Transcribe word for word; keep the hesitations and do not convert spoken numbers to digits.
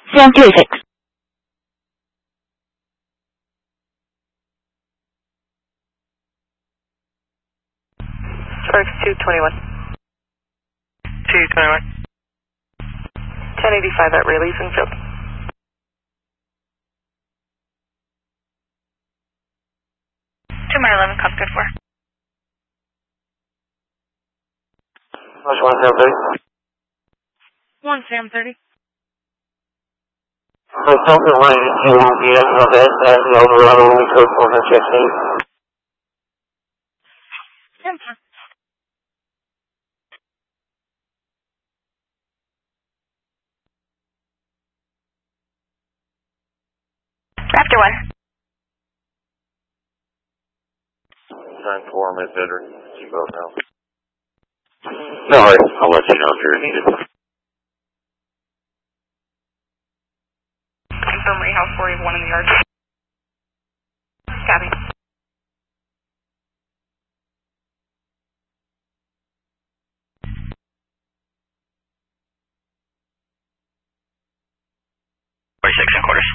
Sam two six. Sharks two twenty-one. two twenty-one. ten eighty-five at releasing field. two mile eleven, cost good for. Push one Sam thirty. one Sam thirty. So something like you won't be able to that as the overall only code for the sixteen. Sam four. Raptor one. Time four, mid bidder. You both know. No worries. I'll let you know if you're needed. Infirmary house four, you have one in the yard. Copy. forty-six and quarter